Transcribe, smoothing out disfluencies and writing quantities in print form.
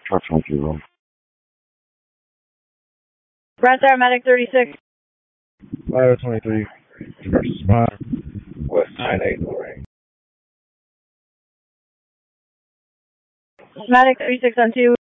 520. Brent Medic 36. 523. Versus Spot. West 98 Lorraine. Medic 36 on 2.